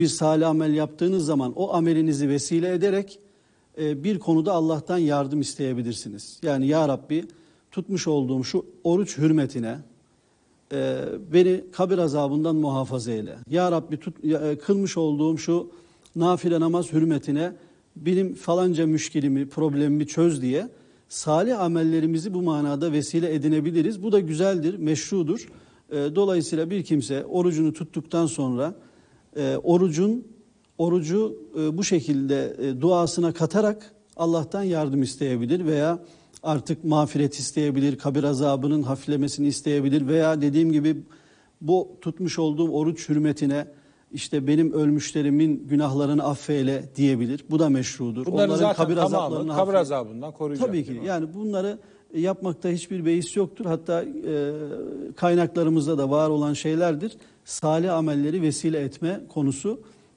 bir salih amel yaptığınız zaman o amelinizi vesile ederek bir konuda Allah'tan yardım isteyebilirsiniz. Yani ya Rabbi tutmuş olduğum şu oruç hürmetine beni kabir azabından muhafaza eyle. Ya Rabbi kılmış olduğum şu nafile namaz hürmetine benim falanca müşkilimi, problemimi çöz diye salih amellerimizi bu manada vesile edinebiliriz. Bu da güzeldir, meşrudur. Dolayısıyla bir kimse orucunu tuttuktan sonra orucu bu şekilde duasına katarak Allah'tan yardım isteyebilir veya artık mağfiret isteyebilir, kabir azabının hafiflemesini isteyebilir veya dediğim gibi bu tutmuş olduğum oruç hürmetine işte benim ölmüşlerimin günahlarını affeyle diyebilir. Bu da meşrudur. Bunların zaten kabir azabından koruyacak. Tabii ki. Yani bunları yapmakta hiçbir beis yoktur. Hatta kaynaklarımızda da var olan şeylerdir. Salih amelleri vesile etme konusu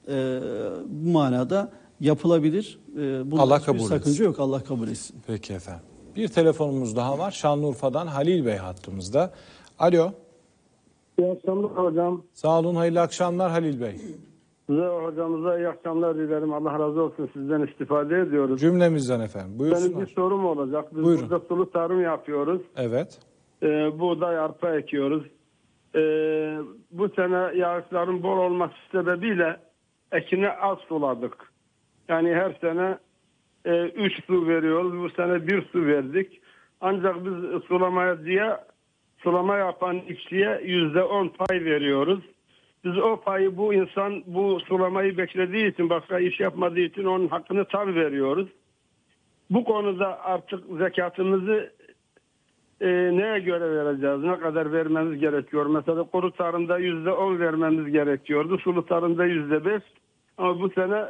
bu manada yapılabilir. Allah kabul etsin. Sakınca yok. Allah kabul etsin. Peki efendim. Bir telefonumuz daha var. Şanlıurfa'dan Halil Bey hattımızda. Alo. İyi akşamlar hocam. Sağ olun, hayırlı akşamlar Halil Bey. Size hocamıza iyi akşamlar dilerim. Allah razı olsun, sizden istifade ediyoruz. Cümlemizden efendim. Buyursunlar. Benim bir sorum olacak. Biz Buyurun. burada sulu tarım yapıyoruz. Evet. Buğday, arpa ekiyoruz. Bu sene yağışların bol olması sebebiyle ekine az suladık. Yani her sene 3 su veriyoruz. Bu sene 1 su verdik. Ancak biz sulama yapan işçiye %10 pay veriyoruz. Biz o payı bu sulamayı beklediği için, başka iş yapmadığı için onun hakkını tam veriyoruz. Bu konuda artık zekatımızı neye göre vereceğiz? Ne kadar vermemiz gerekiyor? Mesela kuru tarımda %10 vermemiz gerekiyordu. Sulu tarımda %5. Ama bu sene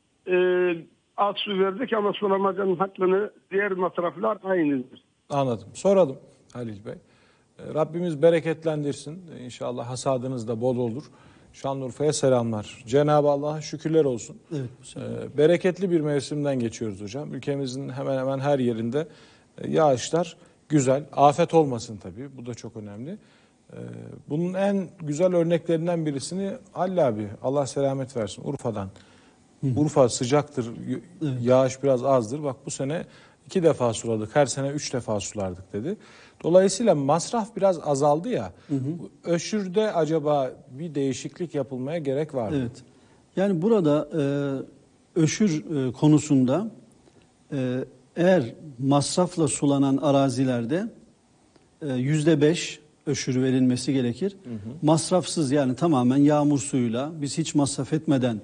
az su verdik ama sulamacının hakkını, diğer masraflar aynıdır. Anladım. Soralım Halil Bey. Rabbimiz bereketlendirsin. İnşallah hasadınız da bol olur. Şanlıurfa'ya selamlar. Cenab-ı Allah'a şükürler olsun. Evet, bereketli bir mevsimden geçiyoruz hocam. Ülkemizin hemen hemen her yerinde yağışlar güzel. Afet olmasın tabii. Bu da çok önemli. Bunun en güzel örneklerinden birisini Halil abi, Allah selamet versin, Urfa'dan. Urfa sıcaktır, yağış biraz azdır. Bak bu sene 2 defa suladık, her sene 3 defa sulardık dedi. Dolayısıyla masraf biraz azaldı ya. Öşürde acaba bir değişiklik yapılmaya gerek var mı? Evet. Yani burada öşür konusunda eğer masrafla sulanan arazilerde %5 öşür verilmesi gerekir. Masrafsız, yani tamamen yağmur suyuyla biz hiç masraf etmeden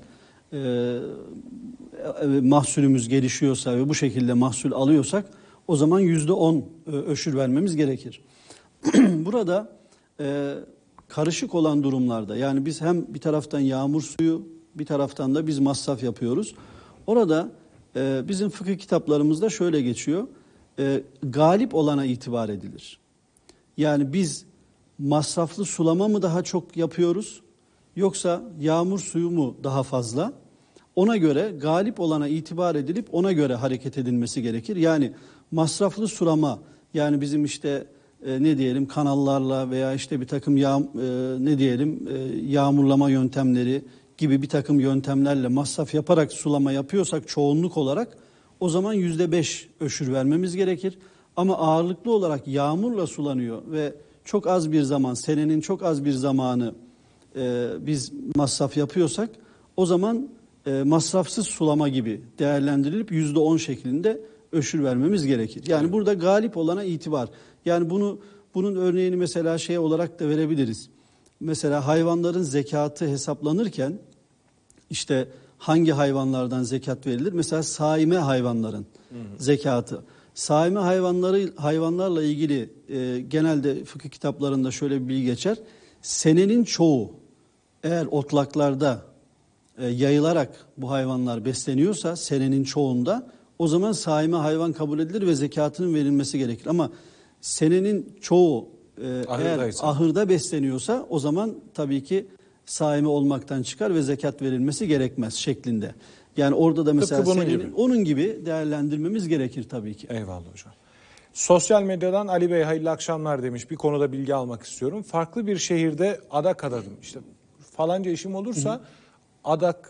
mahsulümüz gelişiyorsa ve bu şekilde mahsul alıyorsak o zaman %10 öşür vermemiz gerekir. Burada karışık olan durumlarda, yani biz hem bir taraftan yağmur suyu, bir taraftan da biz masraf yapıyoruz. Orada bizim fıkıh kitaplarımızda şöyle geçiyor. Galip olana itibar edilir. Yani biz masraflı sulama mı daha çok yapıyoruz yoksa yağmur suyu mu daha fazla? Ona göre galip olana itibar edilip ona göre hareket edilmesi gerekir. Yani masraflı sulama, yani bizim işte ne diyelim kanallarla veya işte bir takım yağmurlama yöntemleri gibi bir takım yöntemlerle masraf yaparak sulama yapıyorsak çoğunluk olarak o zaman %5 öşür vermemiz gerekir. Ama ağırlıklı olarak yağmurla sulanıyor ve çok az bir zaman, senenin çok az bir zamanı biz masraf yapıyorsak o zaman masrafsız sulama gibi değerlendirilip %10 şeklinde öşür vermemiz gerekir. Yani burada galip olana itibar. Yani bunun örneğini mesela şey olarak da verebiliriz. Mesela hayvanların zekatı hesaplanırken işte hangi hayvanlardan zekat verilir? Mesela saime hayvanların zekatı. Saime hayvanlarla ilgili genelde fıkıh kitaplarında şöyle bir bilgi geçer. Senenin çoğu eğer otlaklarda yayılarak bu hayvanlar besleniyorsa senenin çoğunda o zaman saime hayvan kabul edilir ve zekatının verilmesi gerekir. Ama senenin çoğu eğer ahırda besleniyorsa o zaman tabii ki saime olmaktan çıkar ve zekat verilmesi gerekmez şeklinde. Yani orada da mesela onun gibi değerlendirmemiz gerekir tabii ki. Eyvallah hocam. Sosyal medyadan Ali Bey hayırlı akşamlar demiş. Bir konuda bilgi almak istiyorum. Farklı bir şehirde adak adadım. İşte falanca işim olursa adak